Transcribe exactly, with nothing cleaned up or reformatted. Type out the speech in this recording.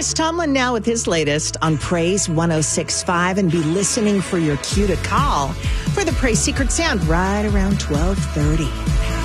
Chris Tomlin now with his latest on Praise one oh six point five, and be listening for your cue to call for the Praise Secret Sound right around twelve thirty.